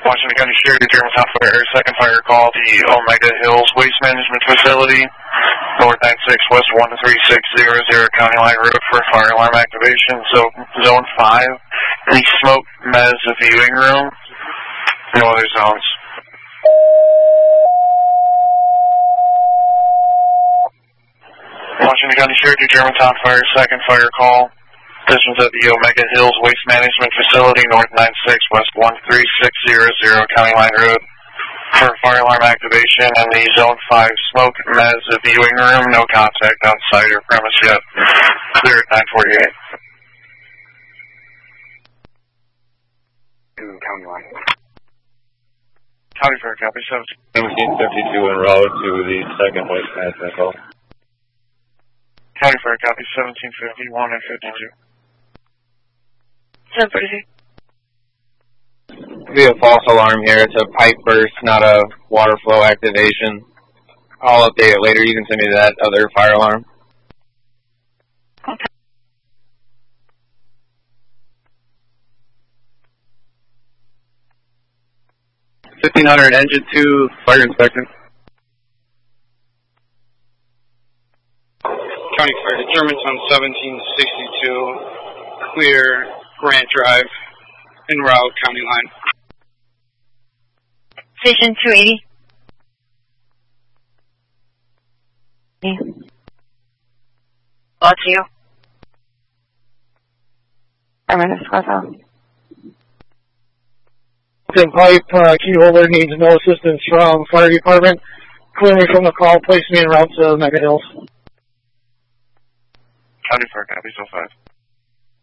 Washington County Sheriff, Germantown Fire, second fire call, the Omega Hills Waste Management Facility, North 96 West 13600 County Line Road for fire alarm activation. So, Zone 5, the smoke mez viewing room, no other zones. Washington County Sheriff, Germantown Fire, second fire call. This was at the Omega Hills Waste Management Facility, North 96 West 13600 County Line Road for fire alarm activation and the Zone 5 smoke mez viewing room. No contact outside or premise yet. Clear at 948. County Line. County Fire, copy 1752 en route to the second waste management call. County Fire, copy 1751 and 52. 1032. Be a false alarm here. It's a pipe burst, not a water flow activation. I'll update it later. You can send me that other fire alarm. Okay. $1,500 engine 2, fire inspector. County Fire to Germantown 1762, clear Grant Drive, en route, County Line. Station 280. Well, to you. Fireman Escobar. Pipe key holder needs no assistance from fire department. Clear me from the call. Place me en route to Mega Hills. County Fire, copy 05.